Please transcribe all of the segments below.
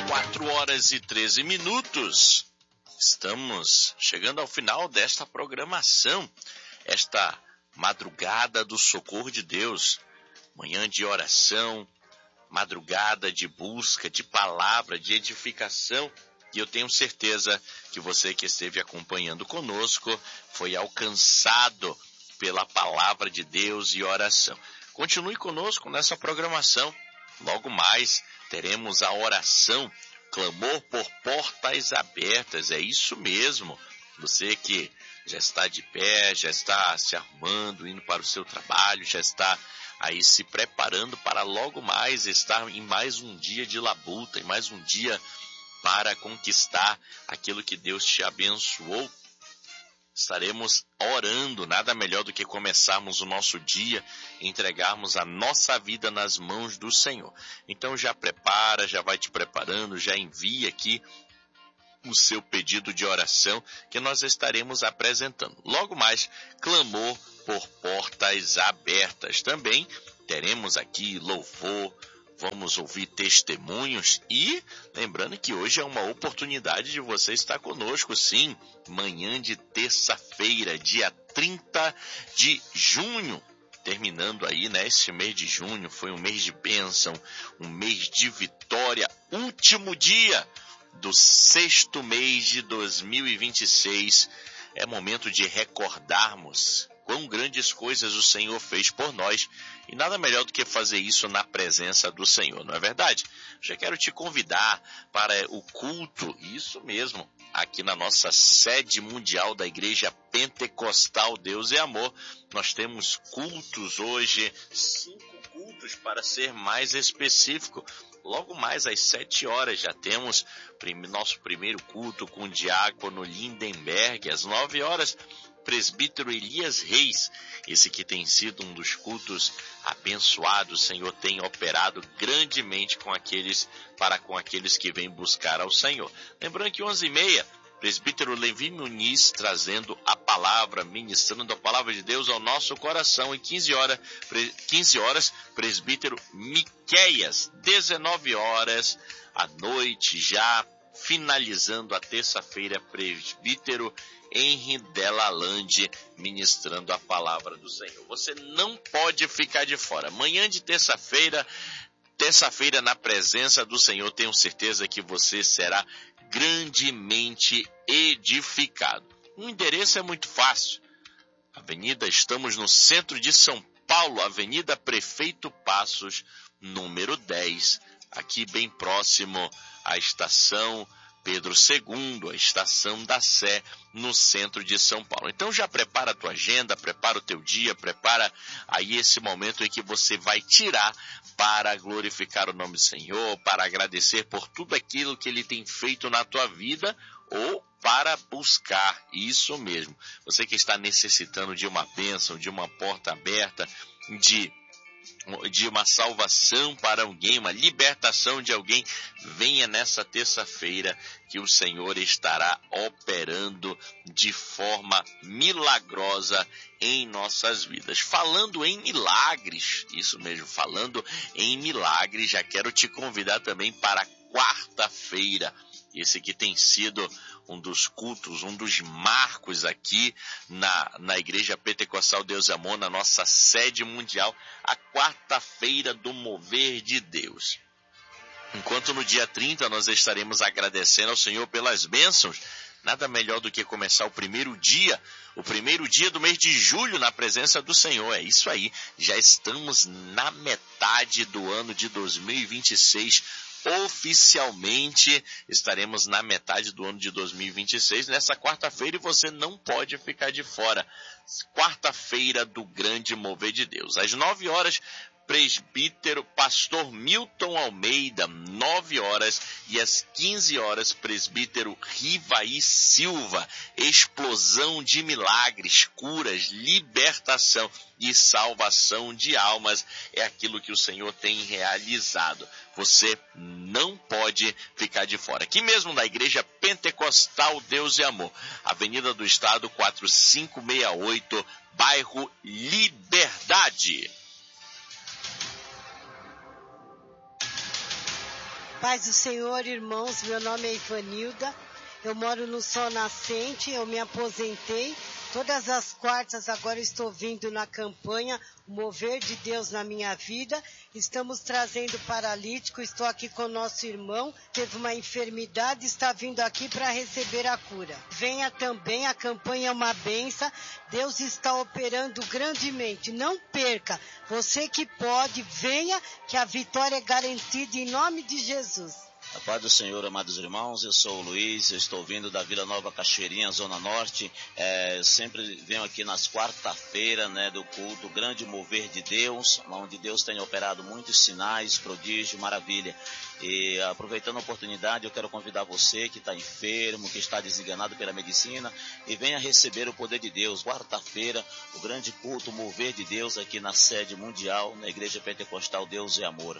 4h13. Estamos chegando ao final desta programação, esta madrugada do socorro de Deus, manhã de oração, madrugada de busca, de palavra, de edificação. E eu tenho certeza que você que esteve acompanhando conosco foi alcançado pela palavra de Deus e oração. Continue conosco nessa programação. Logo mais teremos a oração, clamor por portas abertas. É isso mesmo. Você que já está de pé, já está se arrumando, indo para o seu trabalho, já está aí se preparando para logo mais estar em mais um dia de labuta, em mais um dia para conquistar aquilo que Deus te abençoou. Estaremos orando, nada melhor do que começarmos o nosso dia, entregarmos a nossa vida nas mãos do Senhor. Então já prepara, já vai te preparando, já envia aqui o seu pedido de oração que nós estaremos apresentando. Logo mais, clamor por portas abertas. Também teremos aqui louvor, vamos ouvir testemunhos e lembrando que hoje é uma oportunidade de você estar conosco, sim, manhã de terça-feira, dia 30 de junho. Terminando aí, né, este mês de junho, foi um mês de bênção, um mês de vitória, último dia do 6º mês de 2026. É momento de recordarmos quão grandes coisas o Senhor fez por nós e nada melhor do que fazer isso na presença do Senhor, não é verdade? Já quero te convidar para o culto, isso mesmo, aqui na nossa sede mundial da Igreja Pentecostal Deus é Amor. Nós temos cultos hoje, 5 cultos para ser mais específico. Logo mais às 7 horas já temos nosso primeiro culto com o diácono Lindenberg. Às 9 horas, presbítero Elias Reis, esse que tem sido um dos cultos abençoados. O Senhor tem operado grandemente com aqueles que vêm buscar ao Senhor. Lembrando que 11h30, presbítero Levi Muniz trazendo a palavra, ministrando a palavra de Deus ao nosso coração. E 15 horas, presbítero Miqueias. 19 horas à noite, já finalizando a terça-feira, presbítero Henri Delalande ministrando a palavra do Senhor. Você não pode ficar de fora. Manhã de terça-feira na presença do Senhor, tenho certeza que você será grandemente edificado. O endereço é muito fácil. Estamos no centro de São Paulo, Avenida Prefeito Passos, número 10, aqui bem próximo à estação Pedro II, a estação da Sé, no centro de São Paulo. Então já prepara a tua agenda, prepara o teu dia, prepara aí esse momento em que você vai tirar para glorificar o nome do Senhor, para agradecer por tudo aquilo que Ele tem feito na tua vida ou para buscar isso mesmo. Você que está necessitando de uma bênção, de uma porta aberta, de uma salvação para alguém, uma libertação de alguém, venha nessa terça-feira que o Senhor estará operando de forma milagrosa em nossas vidas. Falando em milagres, isso mesmo, falando em milagres, já quero te convidar também para quarta-feira, esse que tem sido um dos cultos, um dos marcos aqui na Igreja Pentecostal Deus é Amor, na nossa sede mundial, a quarta-feira do mover de Deus. Enquanto no dia 30 nós estaremos agradecendo ao Senhor pelas bênçãos, nada melhor do que começar o primeiro dia do mês de julho na presença do Senhor. É isso aí, já estamos na metade do ano de 2026. Oficialmente estaremos na metade do ano de 2026, nessa quarta-feira, e você não pode ficar de fora. Quarta-feira do grande mover de Deus. Às 9 horas, presbítero pastor Milton Almeida, 9 horas, e às 15 horas, presbítero Rivaí Silva. Explosão de milagres, curas, libertação e salvação de almas é aquilo que o Senhor tem realizado. Você não pode ficar de fora. Aqui mesmo na Igreja Pentecostal Deus e Amor, Avenida do Estado 4568, bairro Liberdade. Paz do Senhor, irmãos, meu nome é Ivanilda, eu moro no Sol Nascente, eu me aposentei. Todas as quartas agora estou vindo na campanha O Mover de Deus na Minha Vida. Estamos trazendo paralítico, estou aqui com o nosso irmão, teve uma enfermidade, está vindo aqui para receber a cura. Venha também, a campanha é uma bênção, Deus está operando grandemente, não perca. Você que pode, venha, que a vitória é garantida em nome de Jesus. A paz do Senhor, amados irmãos, eu sou o Luiz, eu estou vindo da Vila Nova Cachoeirinha, Zona Norte. Eu sempre venho aqui nas quarta-feiras, do culto Grande Mover de Deus, onde Deus tem operado muitos sinais, prodígio, maravilha. E aproveitando a oportunidade, eu quero convidar você que está enfermo, que está desenganado pela medicina, e venha receber o poder de Deus. Quarta-feira, o grande culto Mover de Deus aqui na sede mundial, na Igreja Pentecostal Deus é Amor.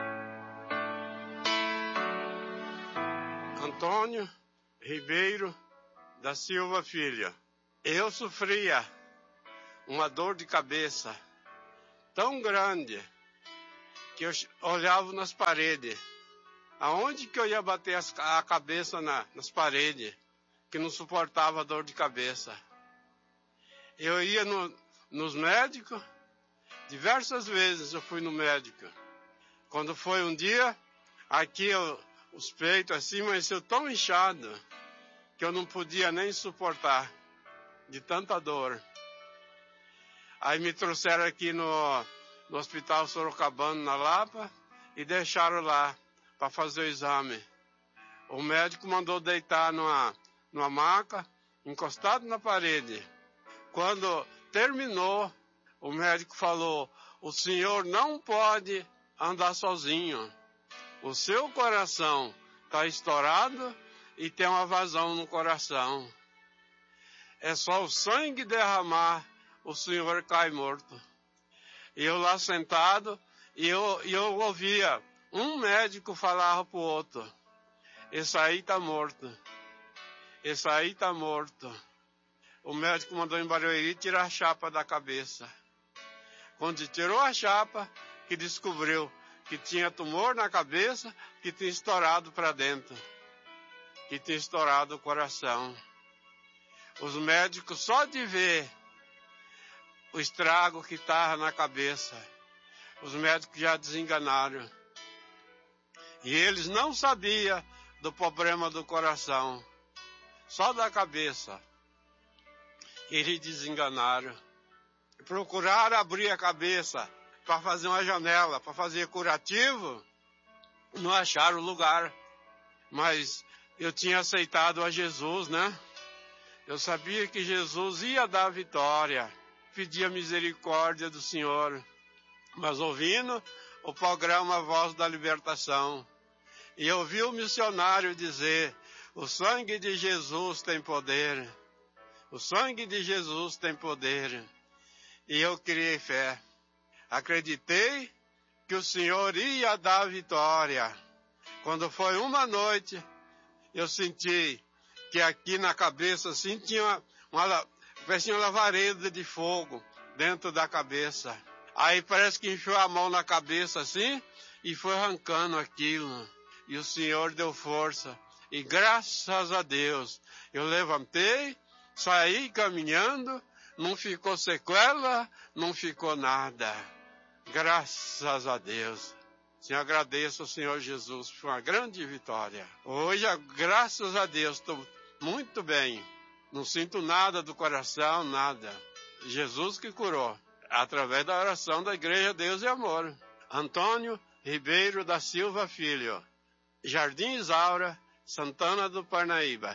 Antônio Ribeiro da Silva Filho. Eu sofria uma dor de cabeça tão grande que eu olhava nas paredes. Aonde que eu ia bater a cabeça nas paredes, que não suportava a dor de cabeça. Eu ia nos médicos, diversas vezes eu fui no médico. Quando foi um dia, aqui os peitos assim, amanheceu tão inchado que eu não podia nem suportar de tanta dor. Aí me trouxeram aqui no Hospital Sorocabana, na Lapa, e deixaram lá para fazer o exame. O médico mandou deitar numa maca, encostado na parede. Quando terminou, o médico falou: o senhor não pode andar sozinho. O seu coração está estourado e tem uma vazão no coração. É só o sangue derramar, o senhor cai morto. E eu lá sentado, e eu ouvia um médico falar para o outro: esse aí está morto. Esse aí está morto. O médico mandou em Barueri tirar a chapa da cabeça. Quando tirou a chapa, que descobriu que tinha tumor na cabeça, que tinha estourado para dentro, que tinha estourado o coração. Os médicos, só de ver o estrago que estava na cabeça, os médicos já desenganaram. E eles não sabiam do problema do coração, só da cabeça. Eles desenganaram. Procuraram abrir a cabeça para fazer uma janela, para fazer curativo, não acharam lugar. Mas eu tinha aceitado a Jesus, Eu sabia que Jesus ia dar a vitória. Pedi a misericórdia do Senhor. Mas ouvindo o programa Voz da Libertação, e eu ouvi o missionário dizer: o sangue de Jesus tem poder. O sangue de Jesus tem poder. E eu criei fé. Acreditei que o Senhor ia dar a vitória. Quando foi uma noite, eu senti que aqui na cabeça assim tinha uma lavareda de fogo dentro da cabeça. Aí parece que enfiou a mão na cabeça assim e foi arrancando aquilo. E o Senhor deu força. E graças a Deus eu levantei, saí caminhando, não ficou sequela, não ficou nada. Graças a Deus. Sim, agradeço ao Senhor Jesus por uma grande vitória. Hoje, graças a Deus, estou muito bem. Não sinto nada do coração, nada. Jesus que curou, através da oração da Igreja Deus e Amor. Antônio Ribeiro da Silva Filho, Jardim Isaura, Santana do Parnaíba.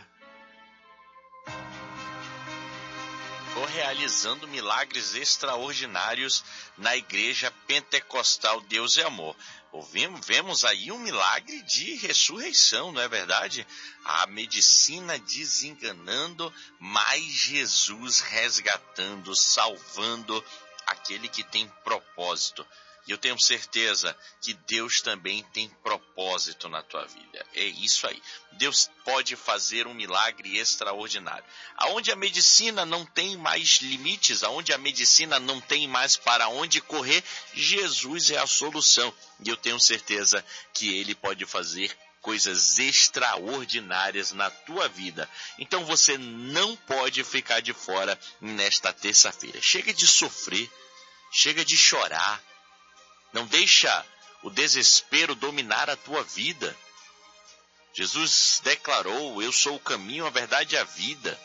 Realizando milagres extraordinários na Igreja Pentecostal Deus é Amor. Vemos aí um milagre de ressurreição, não é verdade? A medicina desenganando, mas Jesus resgatando, salvando aquele que tem propósito. E eu tenho certeza que Deus também tem propósito na tua vida. É isso aí. Deus pode fazer um milagre extraordinário. Aonde a medicina não tem mais limites, aonde a medicina não tem mais para onde correr, Jesus é a solução. E eu tenho certeza que Ele pode fazer coisas extraordinárias na tua vida. Então você não pode ficar de fora nesta terça-feira. Chega de sofrer, chega de chorar. Não deixa o desespero dominar a tua vida. Jesus declarou: eu sou o caminho, a verdade e a vida.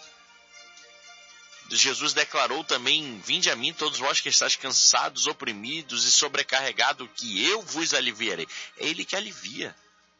Jesus declarou também: vinde a mim todos vós que estáis cansados, oprimidos e sobrecarregados, que eu vos aliviarei. É Ele que alivia.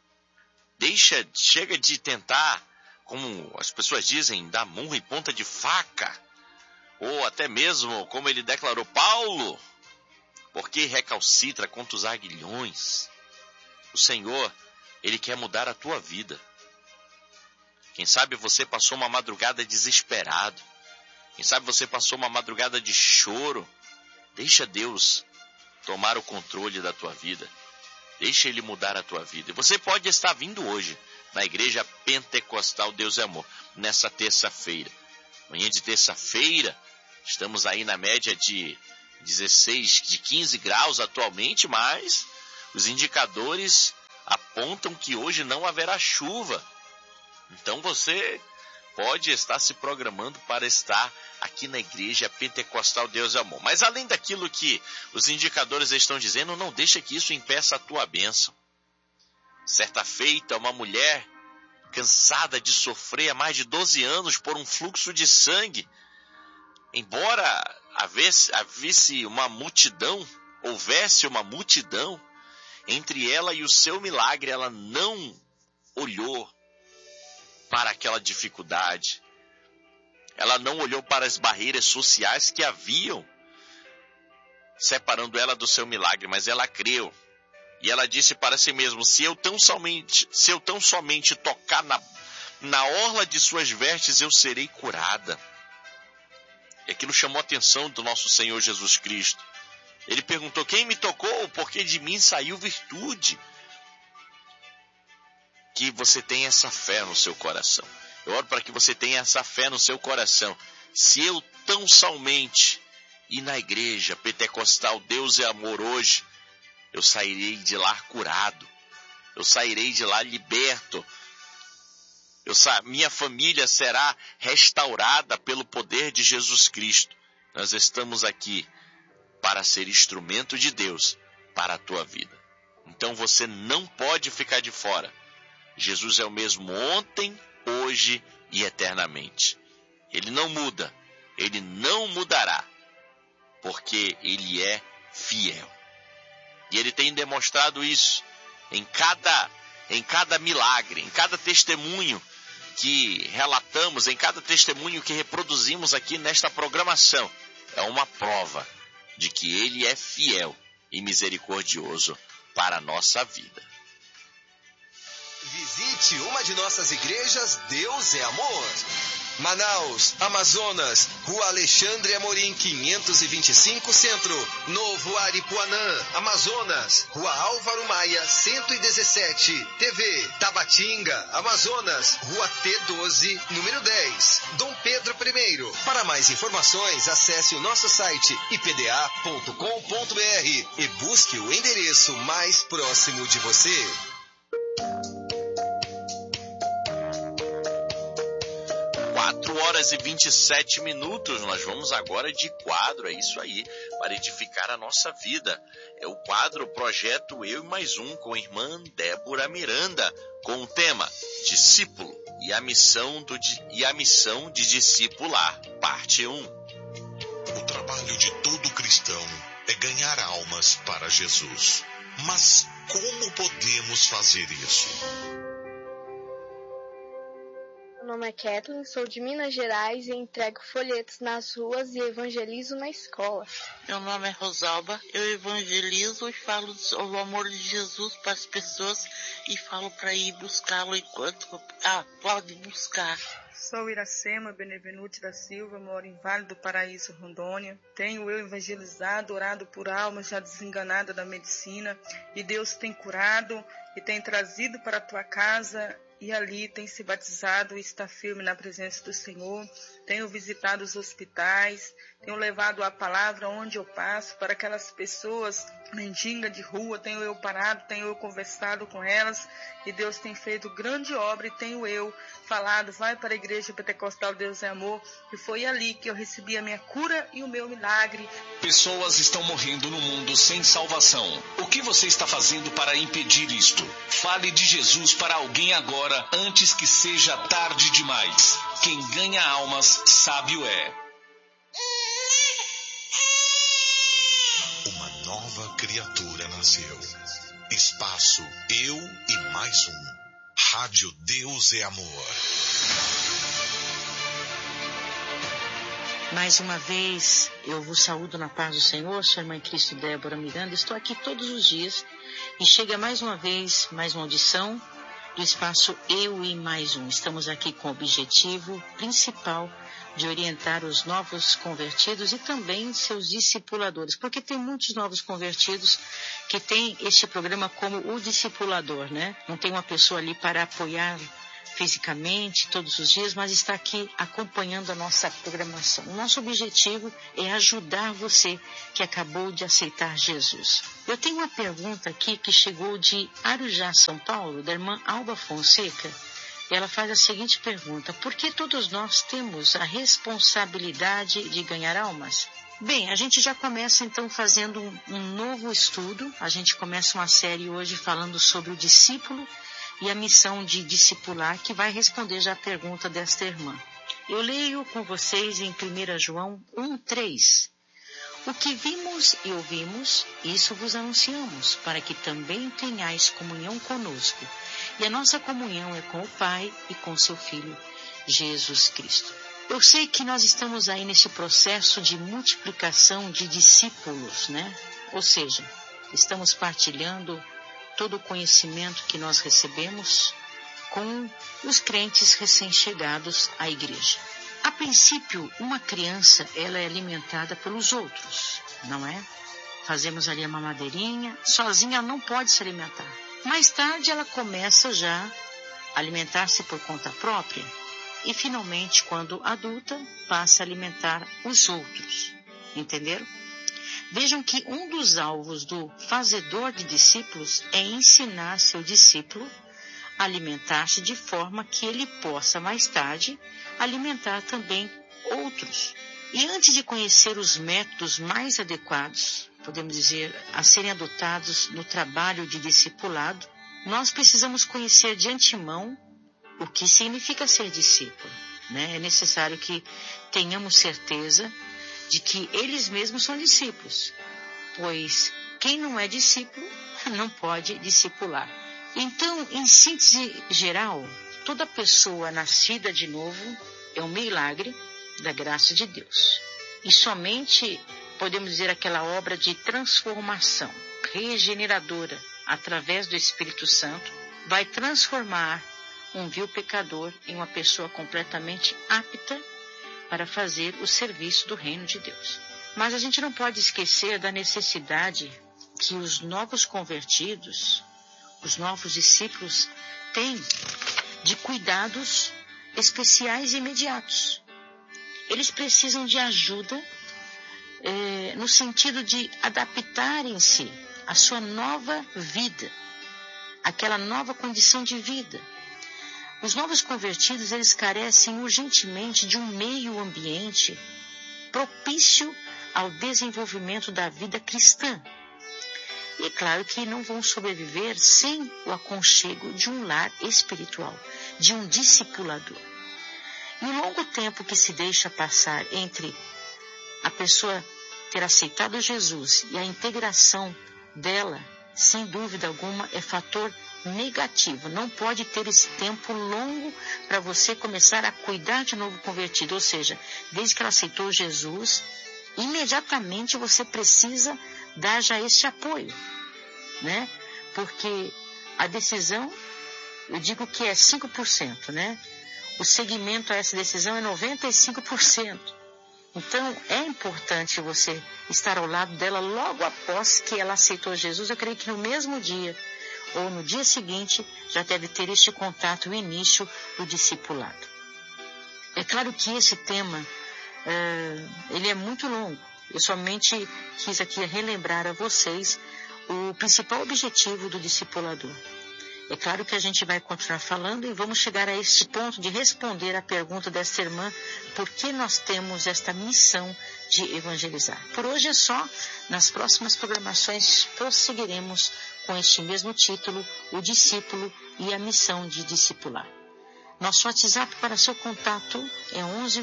Chega de tentar, como as pessoas dizem, dar murro em ponta de faca. Ou até mesmo, como ele declarou, Paulo, porque recalcitra contra os aguilhões. O Senhor, Ele quer mudar a tua vida. Quem sabe você passou uma madrugada desesperado. Quem sabe você passou uma madrugada de choro. Deixa Deus tomar o controle da tua vida. Deixa Ele mudar a tua vida. E você pode estar vindo hoje na Igreja Pentecostal Deus é Amor, nessa terça-feira. Manhã de terça-feira, estamos aí na média de 15 graus atualmente, mas os indicadores apontam que hoje não haverá chuva. Então você pode estar se programando para estar aqui na Igreja Pentecostal Deus é Amor. Mas além daquilo que os indicadores estão dizendo, não deixa que isso impeça a tua bênção. Certa feita, uma mulher cansada de sofrer há mais de 12 anos por um fluxo de sangue, embora houvesse uma multidão, entre ela e o seu milagre, ela não olhou para aquela dificuldade. Ela não olhou para as barreiras sociais que haviam separando ela do seu milagre, mas ela creu. E ela disse para si mesma: se eu tão somente tocar na orla de suas vestes, eu serei curada. E aquilo chamou a atenção do nosso Senhor Jesus Cristo. Ele perguntou: quem me tocou? Porque de mim saiu virtude. Que você tenha essa fé no seu coração. Eu oro para que você tenha essa fé no seu coração. Se eu tão somente ir na Igreja Pentecostal Deus é Amor hoje, eu sairei de lá curado. Eu sairei de lá liberto. Minha família será restaurada pelo poder de Jesus Cristo. Nós estamos aqui para ser instrumento de Deus para a tua vida. Então você não pode ficar de fora. Jesus é o mesmo ontem, hoje e eternamente. Ele não muda, Ele não mudará, porque Ele é fiel. E Ele tem demonstrado isso em cada milagre, em cada testemunho que relatamos, em cada testemunho que reproduzimos aqui nesta programação. É uma prova de que Ele é fiel e misericordioso para a nossa vida. Visite uma de nossas igrejas Deus é Amor. Manaus, Amazonas, Rua Alexandre Amorim 525 Centro, Novo Aripuanã, Amazonas, Rua Álvaro Maia 117, TV, Tabatinga, Amazonas, Rua T12, número 10, Dom Pedro I. Para mais informações, acesse o nosso site ipda.com.br e busque o endereço mais próximo de você. 4h27, nós vamos agora de quadro, é isso aí, para edificar a nossa vida. É o quadro Projeto Eu e Mais Um, com a irmã Débora Miranda, com o tema Discípulo e a missão de discipular, parte 1. O trabalho de todo cristão é ganhar almas para Jesus. Mas como podemos fazer isso? Meu nome é Kathleen, sou de Minas Gerais e entrego folhetos nas ruas e evangelizo na escola. Meu nome é Rosalba, eu evangelizo e falo sobre o amor de Jesus para as pessoas e falo para ir buscá-lo enquanto pode buscar. Sou Iracema Benevenuti da Silva, moro em Vale do Paraíso, Rondônia. Tenho eu evangelizado, orado por almas já desenganadas da medicina, e Deus tem curado e tem trazido para a tua casa, e ali tem se batizado e está firme na presença do Senhor. Tenho visitado os hospitais, tenho levado a palavra onde eu passo para aquelas pessoas mendigas de rua. Tenho eu parado, tenho eu conversado com elas, e Deus tem feito grande obra, e tenho eu falado, vai para a Igreja Pentecostal Deus é Amor, e foi ali que eu recebi a minha cura e o meu milagre. Pessoas estão morrendo no mundo sem salvação. O que você está fazendo para impedir isto? Fale de Jesus para alguém agora, antes que seja tarde demais. Quem ganha almas, sábio é. Uma nova criatura nasceu. Espaço Eu e Mais Um. Rádio Deus é Amor. Mais uma vez, eu vos saúdo na paz do Senhor. Sou a irmã Cristo Débora Miranda. Estou aqui todos os dias e chega mais uma vez, mais uma audição do espaço Eu e Mais Um. Estamos aqui com o objetivo principal de orientar os novos convertidos e também seus discipuladores, porque tem muitos novos convertidos que têm este programa como o discipulador, né? Não tem uma pessoa ali para apoiar fisicamente todos os dias, mas está aqui acompanhando a nossa programação. O nosso objetivo é ajudar você que acabou de aceitar Jesus. Eu tenho uma pergunta aqui que chegou de Arujá, São Paulo, da irmã Alba Fonseca. Ela faz a seguinte pergunta: por que todos nós temos a responsabilidade de ganhar almas? Bem, a gente já começa então fazendo um novo estudo. A gente começa uma série hoje falando sobre o discípulo e a missão de discipular, que vai responder já a pergunta desta irmã. Eu leio com vocês em 1 João 1:3. O que vimos e ouvimos, isso vos anunciamos, para que também tenhais comunhão conosco. E a nossa comunhão é com o Pai e com seu Filho, Jesus Cristo. Eu sei que nós estamos aí nesse processo de multiplicação de discípulos, né? Ou seja, estamos partilhando todo o conhecimento que nós recebemos com os crentes recém-chegados à igreja. A princípio, uma criança, ela é alimentada pelos outros, não é? Fazemos ali a mamadeirinha, sozinha ela não pode se alimentar. Mais tarde, ela começa já a alimentar-se por conta própria e, finalmente, quando adulta, passa a alimentar os outros. Entenderam? Vejam que um dos alvos do fazedor de discípulos é ensinar seu discípulo a alimentar-se de forma que ele possa, mais tarde, alimentar também outros. E antes de conhecer os métodos mais adequados, podemos dizer, a serem adotados no trabalho de discipulado, nós precisamos conhecer de antemão o que significa ser discípulo, né? É necessário que tenhamos certeza de que eles mesmos são discípulos, pois quem não é discípulo não pode discipular. Então, em síntese geral, toda pessoa nascida de novo é um milagre da graça de Deus. E somente, podemos dizer, aquela obra de transformação regeneradora através do Espírito Santo vai transformar um vil pecador em uma pessoa completamente apta para fazer o serviço do reino de Deus. Mas a gente não pode esquecer da necessidade que os novos convertidos, os novos discípulos, têm de cuidados especiais e imediatos. Eles precisam de ajuda no sentido de adaptarem-se à sua nova vida, àquela nova condição de vida. Os novos convertidos, eles carecem urgentemente de um meio ambiente propício ao desenvolvimento da vida cristã. E é claro que não vão sobreviver sem o aconchego de um lar espiritual, de um discipulador. E o longo tempo que se deixa passar entre a pessoa ter aceitado Jesus e a integração dela, sem dúvida alguma, é fator negativo. Não pode ter esse tempo longo para você começar a cuidar de novo convertido. Ou seja, desde que ela aceitou Jesus, imediatamente você precisa dar já esse apoio, né? Porque a decisão, eu digo que é 5%, né? o seguimento a essa decisão é 95%. Então, é importante você estar ao lado dela logo após que ela aceitou Jesus. Eu creio que no mesmo dia ou no dia seguinte já deve ter este contato, o início do discipulado. É claro que esse tema, ele é muito longo. Eu somente quis aqui relembrar a vocês o principal objetivo do discipulador. É claro que a gente vai continuar falando e vamos chegar a este ponto de responder a pergunta desta irmã, por que nós temos esta missão de evangelizar. Por hoje é só, nas próximas programações prosseguiremos com este mesmo título, o discípulo e a missão de discipular. Nosso WhatsApp para seu contato é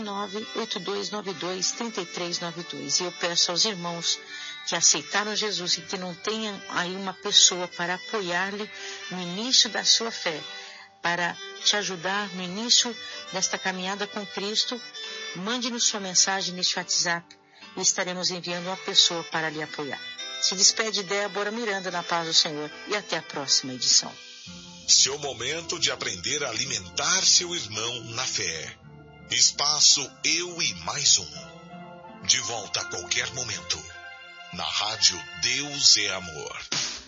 11982923392. E eu peço aos irmãos que aceitaram Jesus e que não tenham aí uma pessoa para apoiar-lhe no início da sua fé, para te ajudar no início desta caminhada com Cristo, mande-nos sua mensagem neste WhatsApp e estaremos enviando uma pessoa para lhe apoiar. Se despede Débora Miranda, na paz do Senhor, e até a próxima edição. Seu momento de aprender a alimentar seu irmão na fé. Espaço Eu e Mais Um. De volta a qualquer momento. Na rádio Deus é Amor.